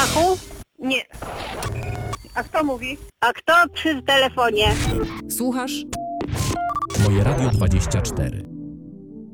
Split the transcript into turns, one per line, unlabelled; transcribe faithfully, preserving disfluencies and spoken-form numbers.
gmachu?
Nie. A kto mówi?
A kto przy telefonie?
Słuchasz?
Moje Radio dwadzieścia cztery.